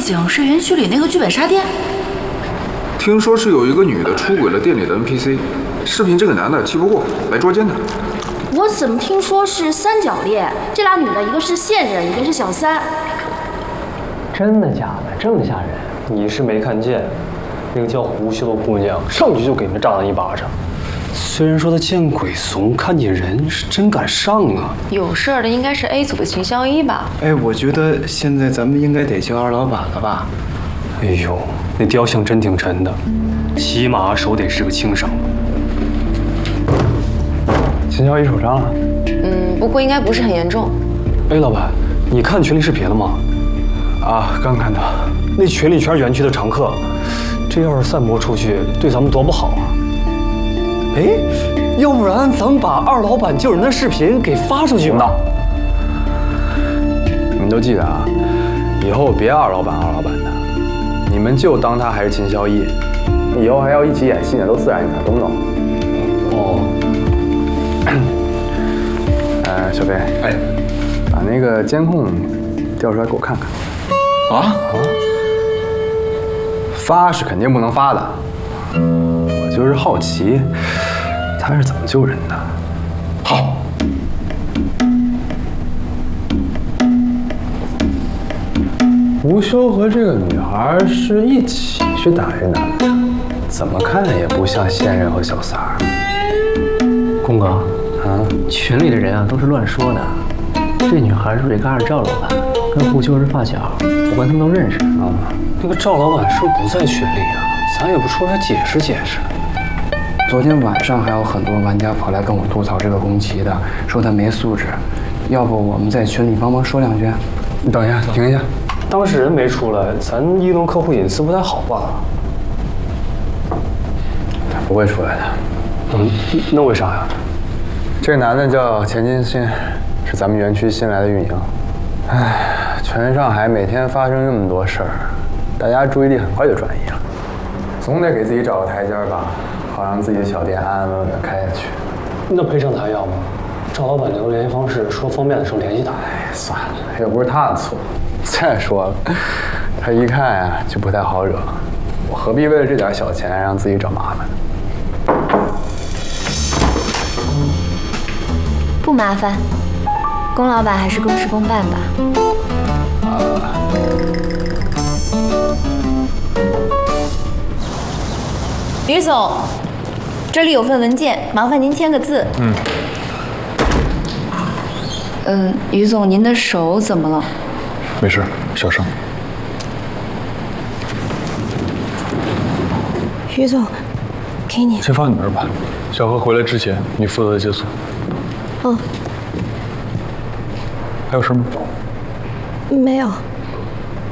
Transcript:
景是园区里那个剧本杀店。 听说是有一个女的出轨了店里的 NPC， 视频这个男的气不过来捉奸的。 我怎么听说是三角恋？这俩女的，一个是现任，一个是小三。 真的假的？这么吓人？你是没看见，那个叫胡修的姑娘上去就给那丈人一巴掌。虽然说她见鬼怂，看见人是真敢上啊。 有事儿的应该是 A 组的秦孝一吧？ 哎，我觉得现在咱们应该得叫二老板了吧？ 哎呦，那雕像真挺沉的，起码手得是个轻伤。 秦孝一受伤了。 不过应该不是很严重。 哎，老板，你看群里视频了吗？ 啊，刚看到。 那群里全是园区的常客，这要是散播出去，对咱们多不好啊！哎，要不然咱们把二老板救人的视频给发出去吧？ 你们都记得啊，以后别二老板的，你们就当他还是秦孝义，以后还要一起演戏呢，都自然一点，懂不懂？ 哦。 小飞，哎，把那个监控调出来给我看看。啊？发是肯定不能发的，我就是好奇，他是怎么救人的。好。吴修和这个女孩是一起去打这男的，怎么看也不像现任和小三儿。 公哥，群里的人啊都是乱说的。这女孩是瑞嘎尔赵老板，跟胡修是发小，我跟他们都认识啊。 那个赵老板是不是不在群里啊？咱也不出来解释解释。 昨天晚上还有很多玩家跑来跟我吐槽这个宫崎的，说他没素质。要不我们在群里帮忙说两句？ 你等一下，停一下。 当事人没出来，咱议论客户隐私不太好吧？ 不会出来的。 那为啥呀？ 这个男的叫钱金鑫，是咱们园区新来的运营。唉，全上海每天发生这么多事儿，大家注意力很快就转移了，总得给自己找个台阶吧，好让自己的小店安安稳稳地开下去。 那赔偿他要吗？赵老板留联系方式，说方便的时候联系他。 哎，算了，又不是他的错。再说了，他一看呀就不太好惹，我何必为了这点小钱让自己找麻烦？ 不麻烦，龚老板还是公事公办吧。 于总，这里有份文件，麻烦您签个字。于总，您的手怎么了？ 没事，小伤。 于总，给你。 先放你那儿吧，小何回来之前你负责接送。 哦。 还有事吗？ 没有。